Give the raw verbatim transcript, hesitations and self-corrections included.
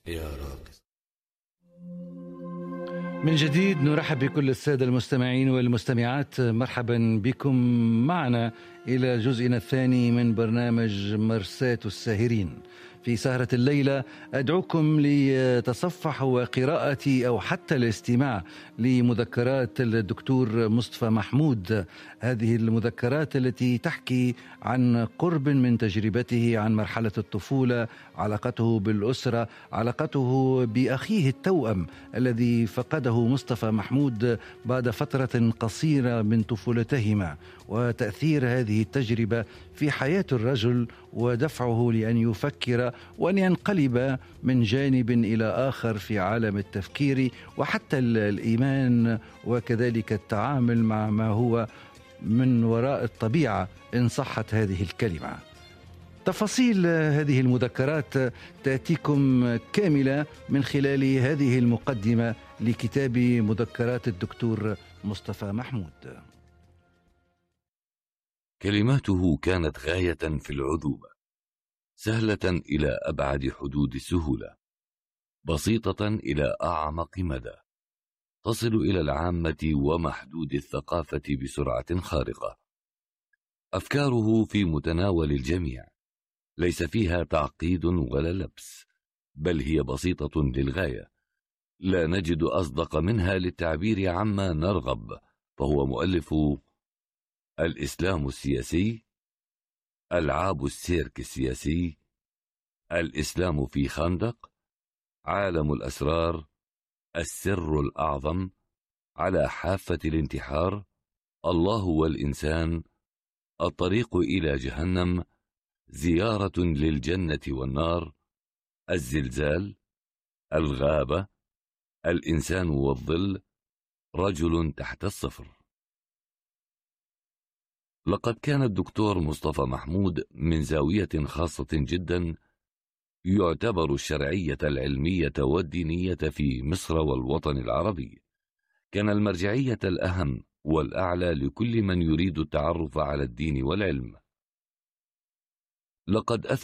يا راقص. من جديد نرحب بكل السادة المستمعين والمستمعات، مرحبا بكم معنا إلى جزئنا الثاني من برنامج مرساة الساهرين. في سهرة الليلة أدعوكم لتصفح وقراءة أو حتى الاستماع لمذكرات الدكتور مصطفى محمود. هذه المذكرات التي تحكي عن قرب من تجربته عن مرحلة الطفولة، علاقته بالأسرة، علاقته بأخيه التوأم الذي فقده مصطفى محمود بعد فترة قصيرة من طفولتهما، وتأثير هذه التجربة في حياة الرجل ودفعه لأن يفكر وأن ينقلب من جانب إلى آخر في عالم التفكير وحتى الإيمان، وكذلك التعامل مع ما هو من وراء الطبيعة إن صحت هذه الكلمة. تفاصيل هذه المذكرات تأتيكم كاملة من خلال هذه المقدمة لكتاب مذكرات الدكتور مصطفى محمود. كلماته كانت غاية في العذوبة، سهلة إلى أبعد حدود السهولة، بسيطة إلى أعمق مدى، تصل إلى العامة ومحدود الثقافة بسرعة خارقة. أفكاره في متناول الجميع، ليس فيها تعقيد ولا لبس، بل هي بسيطة للغاية، لا نجد أصدق منها للتعبير عما نرغب. فهو مؤلف الإسلام السياسي، ألعاب السيرك السياسي، الإسلام في خندق، عالم الأسرار، السر الأعظم، على حافة الانتحار، الله والإنسان، الطريق إلى جهنم، زيارة للجنة والنار، الزلزال، الغابة، الإنسان والظل، رجل تحت الصفر. لقد كان الدكتور مصطفى محمود من زاوية خاصة جدا يعتبر الشرعية العلمية والدينية في مصر والوطن العربي. كان المرجعية الأهم والأعلى لكل من يريد التعرف على الدين والعلم. لقد أثبت